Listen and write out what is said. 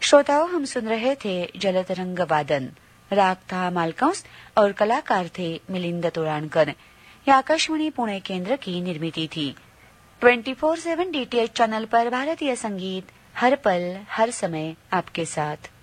श्रोताओं, हम सुन रहे थे जलतरंग वादन। राग था मालकंस और कलाकार थे मिलिंद तोराणकर। यह आकाशवाणी पुणे केंद्र की निर्मिति थी। 24/7 DTH चैनल पर भारतीय संगीत हर पल हर समय आपके साथ।